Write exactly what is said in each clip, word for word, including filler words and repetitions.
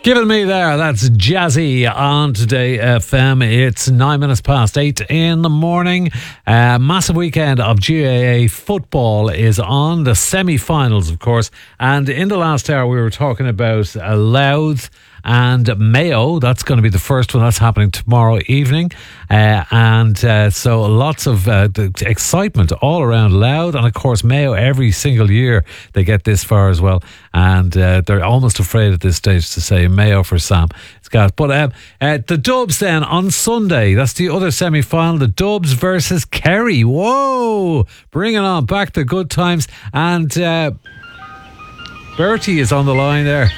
Giving me there, that's Jazzy on Today F M. It's nine minutes past eight in the morning. Uh, massive weekend of G A A football is on, the semi-finals, of course. And in the last hour, we were talking about uh, Louth and Mayo. That's going to be the first one. That's happening tomorrow evening. Uh, and uh, so lots of uh, excitement all around Louth. And of course, Mayo, every single year they get this far as well. And uh, they're almost afraid at this stage to say Mayo for Sam. It's got, but um, uh, the Dubs then on Sunday. That's the other semi-final. The Dubs versus Kerry. Whoa! Bringing on back the good times. And uh, Bertie is on the line there.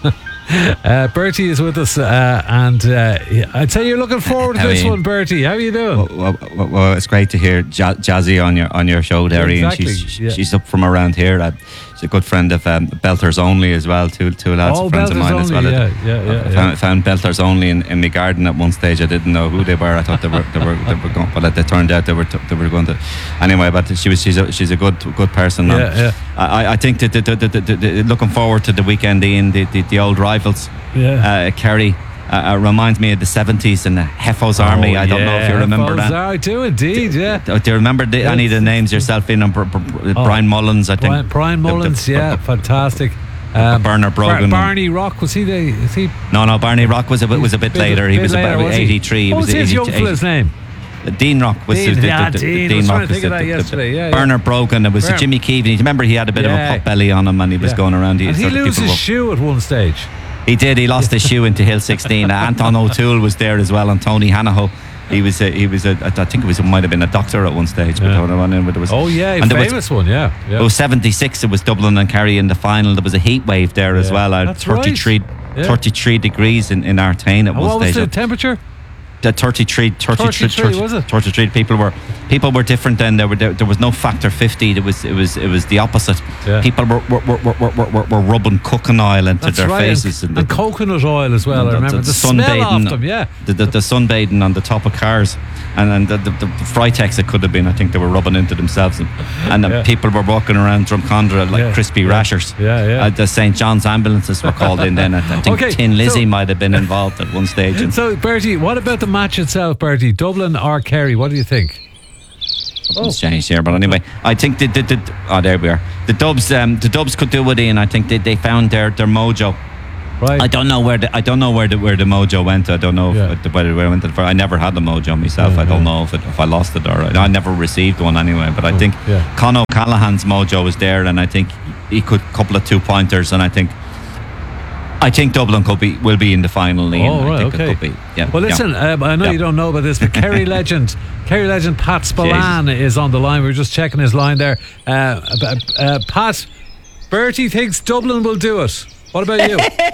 Uh, Bertie is with us, uh, and uh, I'd say you're looking forward to this one, Bertie. How are you doing? Well, well, well, it's great to hear ja- Jazzy on your on your show there, Ian. Exactly, She's, yeah. she's up from around here. Uh, she's a good friend of um, Belters Only as well. Two two lads, Oh, friends of Belters mine as well. Only, yeah, yeah, yeah, I yeah. found, found Belters Only in, in my garden at one stage. I didn't know who they were. I thought they were they were they were going, but it turned out they were t- they were going to. Anyway, but she was she's a, she's a good good person. Yeah, and yeah. I I think that the, the, the, the, the, looking forward to the weekend, Ian. The the, the old rivals. Yeah. Uh, Kerry uh, uh, reminds me of the seventies and the Heffo's Army. Oh, I don't yeah, know if you remember Heffo's that. I do indeed, yeah. Do, do you remember the, any of the names yourself in? Br- Br- Br- Oh, Brian Mullins, I think. Brian, Brian The- the- Mullins, the- yeah, fantastic. Um, Bernard Brogan. Bar- Barney Rock, was he the? Is he? No, no, Barney Rock was a bit was a bit, Bit- later. bit He was later, about was he? eighty-three. He What was his eighty- young fella's name? Dean Rock was Dean, the, the, yeah, the, the, Dean. I Dean was trying Rock to think was of that the- the- yesterday, yeah, yeah. Bernard Brogan. It was Bernard. Jimmy Keevan. You remember he had a bit Yeah. of a pot belly on him and he was Yeah. going around. He, And he sort of loses people his were- shoe at one stage. He did. He lost his shoe into Hill sixteen. Uh, Anton O'Toole was there as well, and Tony Hanaho. He was. A, he was. A, I think it was. It might have been a doctor at one stage. But Yeah. there was, Oh yeah, and there was- famous one, yeah. yeah. It was seventy-six. It was Dublin and Kerry in the final. There was a heat wave there as Yeah. well. Uh, That's right. thirty-three, Yeah. thirty-three degrees in, in Artane at And one what was stage. the temperature? The thirty-three, thirty-three, thirty-three, was it? thirty-three people were people were different then. There were there, there was no factor fifty. There was it was it was the opposite. Yeah. People were were, were, were, were, were, were rubbing cooking oil into That's their right. faces And, and, and coconut oil as well. I remember the, smell sunbathing, of them. Yeah. the, the, the sunbathing on the top of cars, and and the, the, the Fritex it could have been. I think they were rubbing into themselves, and, and Yeah. uh, people were walking around Drumcondra like Yeah. crispy Yeah. rashers. Yeah, yeah. Uh, the Saint John's ambulances were called in then. I think Okay, Tin Lizzie so- might have been involved at one stage. And So Bertie, what about the match itself, Bertie? Dublin or Kerry? What do you think? It's changed here, but anyway, I think the, the, the oh there we are. The Dubs, um, the Dubs could do it, and I think they, they found their, their mojo. Right. I don't know where the I don't know where the where the mojo went. I don't know Yeah. if, whether where it went. For I never had the mojo myself. Yeah, I don't yeah. know if it, if I lost it or I never received one anyway. But I think yeah. Con O'Callaghan's mojo was there, and I think he could couple of two pointers, and I think. I think Dublin could be will be in the final. Ian. Oh, right, I think okay. it could be. Yeah. Well, yeah. listen, um, I know Yeah. you don't know about this, but Kerry legend, Kerry legend Pat Spillane is on the line. We were just checking his line there. Uh, uh, uh, Pat, Bertie thinks Dublin will do it. What about you?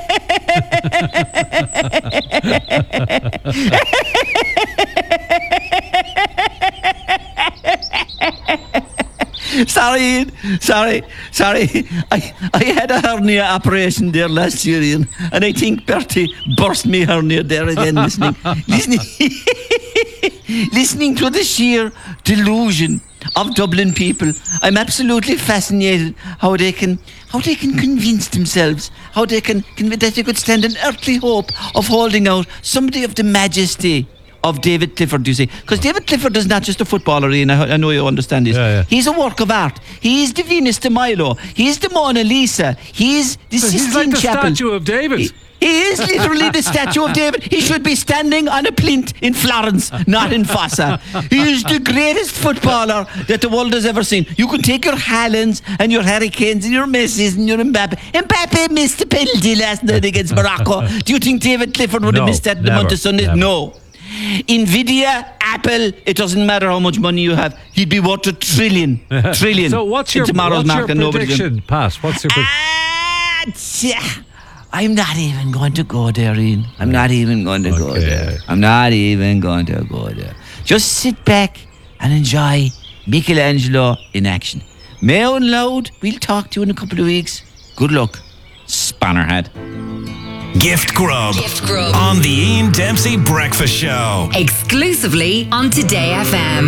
Sorry, Ian. Sorry, sorry. I, I had a hernia operation there last year, Ian, and I think Bertie burst me hernia there again listening. listening, listening to the sheer delusion of Dublin people. I'm absolutely fascinated how they can how they can convince themselves, how they can, can that they could stand an earthly hope of holding out somebody of the majesty of David Clifford, you see. Because David Clifford is not just a footballer, Ian. I, I know you understand this. Yeah, yeah. He's a work of art. He's the Venus de Milo. He's the Mona Lisa. He's the He's Sistine like the Chapel. statue of David. He, he is literally the statue of David. He should be standing on a plinth in Florence, not in Fossa. He is the greatest footballer that the world has ever seen. You can take your Haalands and your Hurricanes and your Messis and your Mbappe. Mbappe missed the penalty last night against Morocco. Do you think David Clifford would No, have missed that in the never, month of Sunday? never. No. Nvidia, Apple, it doesn't matter how much money you have, he'd be worth a trillion. Trillion. So what's in your, tomorrow's what's your market. Nobody's gonna- prediction, Pat? What's your prediction? Ah, tja. I'm not even going to go there, Ian. I'm not even going to go Okay. there. I'm not even going to go there. Just sit back and enjoy Michelangelo in action. Mayo and Loud, we'll talk to you in a couple of weeks. Good luck. Spannerhead. Gift Grub. Gift Grub. On the Ian Dempsey Breakfast Show. Exclusively on Today F M.